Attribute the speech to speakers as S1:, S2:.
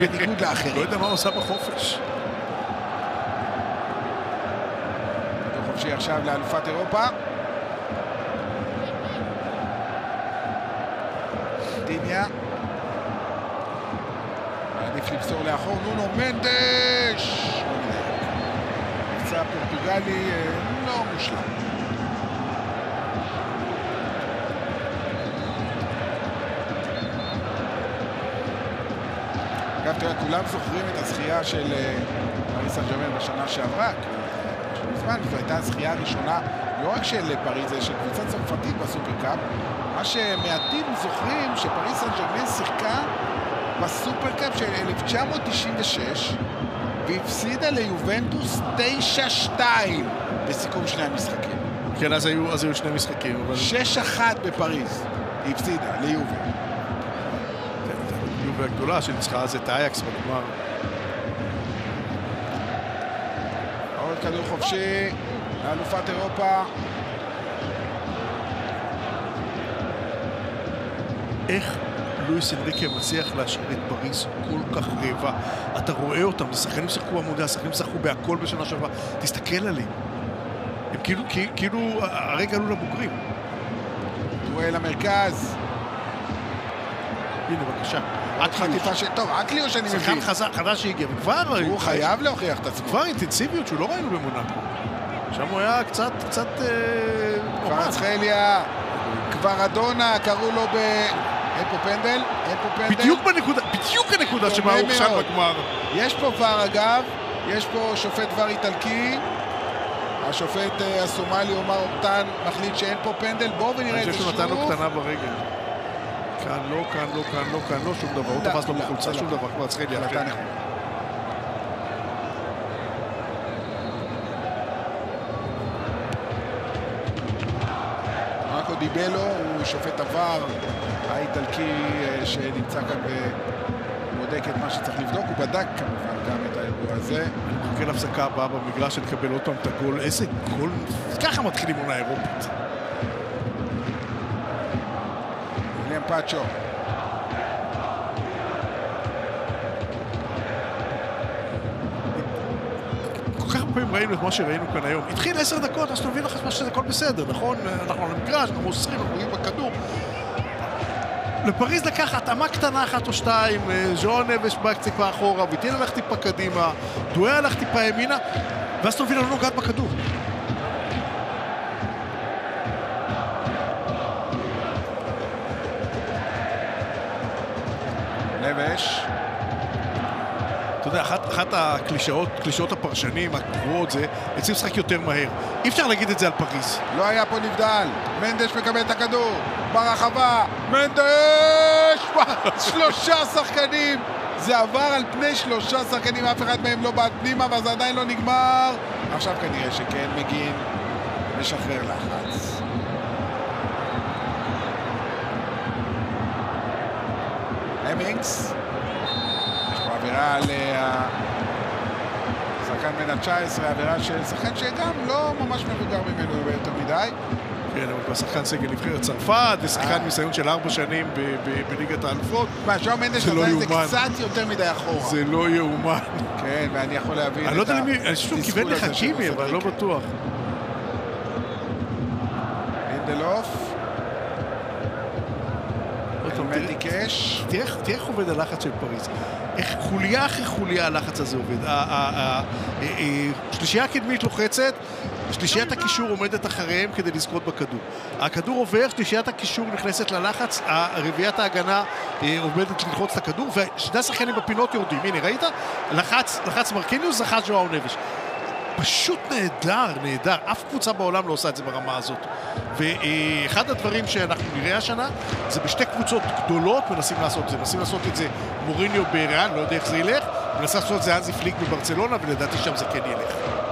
S1: בניגוד לאחרים.
S2: לא יודע מה הוא עושה בחופש.
S1: כדור חופשי עכשיו לאלופת אירופה. דיניה. עדיף למסור לאחור, נונו מנדש! מבצע פורטוגלי לא מושלם. אגב, תראה, כולם זוכרים את הזכייה של פריס סן ז'רמן בשנה שעברה. מזמן, זו הייתה הזכייה הראשונה, לא רק של פריז, של קבוצה צרפתית בסופרקאפ. מה שמעטים זוכרים שפריס סן ז'רמן שיחקה בסופרקאפ של 1996 והפסידה ליובנטוס 9-2 בסיכום שני המשחקים.
S2: כן, אז היו שני משחקים.
S1: 6-1 בפריז היא הפסידה ליובה.
S2: יובה הגדולה שניצחה אז את אייקס בגמר.
S1: עוד כדור חופשי לאלופת אירופה.
S2: איך לואיס אנריקה מצליח להשאיר את פריז כל כך רעבה? אתה רואה אותם, השחקנים שיחקו במודע, השחקנים שיחקו בהכל בשנה שעברה. תסתכל עליהם. הם כאילו הרגע עלו לבוגרים.
S1: דואל למרכז.
S2: הנה, בבקשה.
S1: רק חטיפה של... טוב, רק לי או שאני מבין?
S2: שחקן חדש שהגיע, וכבר...
S1: הוא חייב להוכיח את עצמו.
S2: כבר אינטנסיביות שהוא לא ראינו במונאקו. שם הוא היה קצת...
S1: קוורצחליה, קוורדונה, קראו לו ב... אין פה פנדל, אין פה פנדל.
S2: בדיוק הנקודה שבה הוא עכשיו בגמר.
S1: יש פה ור אגב, יש פה שופט ור איטלקי. השופט הסומלי אומר אורטן מחליט שאין פה פנדל. בואו ונראה את זה שוב.
S2: אני חושב שהוא נתן לו קטנה ברגל. כאן לא, שום דבר. הוא תפס לו בחולצה, שום דבר. כבר צריכה לי אחרי. מרקו דיבלו הוא שופט עבר האיטלקי שנמצא כאן ובודק את מה שצריך לבדוק. הוא בדק כמובן גם את האירוע הזה. אני מחכה להפסקה הבאה במגרש שנקבל עוד פעם את הגול. איזה גול, ככה מתחילים עונה אירופית. וויליאם פאצ'ו. כל כך פעמים ראינו את מה שראינו כאן היום. התחיל 10 דקות, אז אתה מבין לך שזה הכל בסדר, נכון? אנחנו על המגרש, אנחנו מוסרים, אנחנו רואים בכדור. לפריז לקח התאמה קטנה אחת או שתיים, ז'ואן נבש בא טיפה אחורה, ויטין הלך טיפה קדימה, דואר הלך טיפה ימינה, ואז אתה מבין לא נוגעת בכדור. נבש. אתה יודע, אחת הקלישאות הפרשנים הקבועות זה, יצאים משחק יותר מהר. אי אפשר להגיד את זה על פריז. לא היה פה נבדל. מנדש מקבל את הכדור. ברחבה. מנדש! 3 שחקנים. זה עבר על פני 3 שחקנים. אף אחד מהם לא בעד פנימה, ואז עדיין לא נגמר. עכשיו כנראה שכן מגיעים משחרר לחץ. המינגס. עבירה על שחקן בין ה-19, עבירה של שחקן שגם לא ממש מבוגר ממנו יותר מדי. כן, אבל שחקן סגל נבחרת צרפת, ושחקן ניסיון של 4 שנים בליגת האלופות. ז'ואן מנדש עדיין זה קצת יותר מדי אחורה. זה לא יאומן. כן, ואני יכול להבין את אני לא יודע למי, אני חושב שהוא כיוון לחכימי, אבל לא בטוח.
S1: לינדלוף.
S2: תראה איך עובד הלחץ של פריז. איך חוליה אחרי חוליה הלחץ הזה עובד. שלישייה הקדמית לוחצת, שלישיית הקישור עומדת אחריהם כדי לזכות בכדור. הכדור עובר, שלישיית הקישור נכנסת ללחץ, רביעיית ההגנה עומדת ללחוץ את הכדור, ושני השחקנים בפינות יורדים. הנה, ראית? לחץ מרקיניוס, לחץ ז'ואאו נבש. פשוט נהדר. אף קבוצה בעולם לא עושה את זה ברמה הזאת. ואחד הדברים שאנחנו נראה השנה, זה בשתי קבוצות גדולות מנסים לעשות את זה. מנסים לעשות את זה מוריניו בריאל, לא יודע איך זה ילך, מנסים לעשות את זה אנזי פליק בברצלונה, ולדעתי שם זה כן ילך.